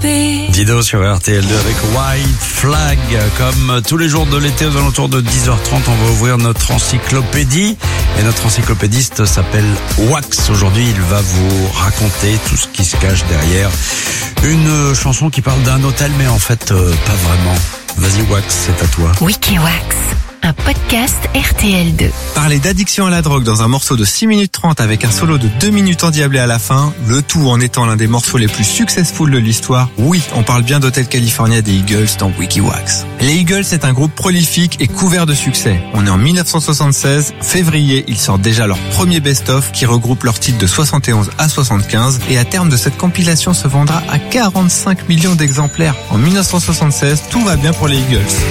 Dido sur RTL2 avec White Flag. Comme tous les jours de l'été aux alentours de 10h30, on va ouvrir notre encyclopédie. Et notre encyclopédiste s'appelle Wax. Aujourd'hui, il va vous raconter tout ce qui se cache derrière une chanson qui parle d'un hôtel, mais en fait, pas vraiment. Vas-y Wax, c'est à toi. Wikiwax, un podcast RTL2. Parler d'addiction à la drogue dans un morceau de 6 minutes 30 avec un solo de 2 minutes endiablé à la fin, le tout en étant l'un des morceaux les plus successful de l'histoire. Oui, on parle bien d'Hotel California des Eagles dans Wikiwax. Les Eagles, c'est un groupe prolifique et couvert de succès. On est en 1976, février, ils sortent déjà leur premier best-of qui regroupe leurs titres de 71 à 75 et à terme de cette compilation se vendra à 45 millions d'exemplaires. En 1976, tout va bien pour les Eagles.